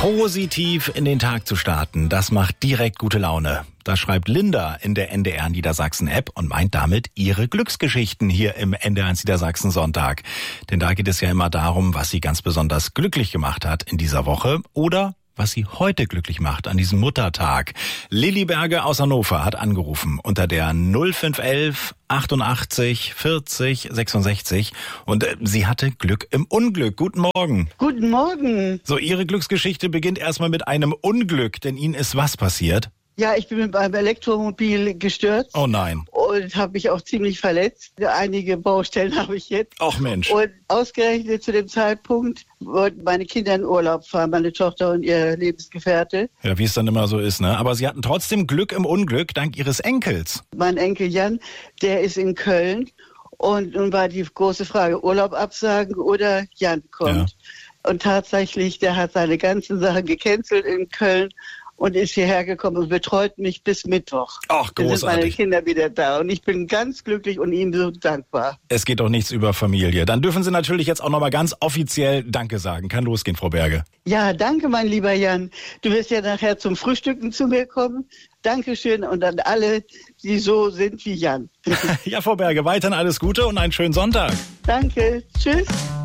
Positiv in den Tag zu starten, das macht direkt gute Laune. Das schreibt Linda in der NDR Niedersachsen-App und meint damit ihre Glücksgeschichten hier im NDR Niedersachsen Sonntag. Denn da geht es ja immer darum, was sie ganz besonders glücklich gemacht hat in dieser Woche oder was sie heute glücklich macht an diesem Muttertag. Lilly Berge aus Hannover hat angerufen unter der 0511 88 40 66 und sie hatte Glück im Unglück. Guten Morgen. Guten Morgen. So, Ihre Glücksgeschichte beginnt erstmal mit einem Unglück, denn Ihnen ist was passiert? Ja, ich bin mit meinem Elektromobil gestürzt. Oh nein. Und habe mich auch ziemlich verletzt. Einige Baustellen habe ich jetzt. Ach Mensch. Und ausgerechnet zu dem Zeitpunkt wollten meine Kinder in Urlaub fahren, meine Tochter und ihr Lebensgefährte. Ja, wie es dann immer so ist, ne? Aber Sie hatten trotzdem Glück im Unglück dank Ihres Enkels. Mein Enkel Jan, der ist in Köln. Und nun war die große Frage, Urlaub absagen oder Jan kommt. Ja. Und tatsächlich, der hat seine ganzen Sachen gecancelt in Köln und ist hierher gekommen und betreut mich bis Mittwoch. Ach, großartig. Dann sind meine Kinder wieder da und ich bin ganz glücklich und ihm so dankbar. Es geht doch nichts über Familie. Dann dürfen Sie natürlich jetzt auch nochmal ganz offiziell Danke sagen. Kann losgehen, Frau Berge. Ja, danke, mein lieber Jan. Du wirst ja nachher zum Frühstücken zu mir kommen. Dankeschön und an alle, die so sind wie Jan. Ja, Frau Berge, weiterhin alles Gute und einen schönen Sonntag. Danke. Tschüss.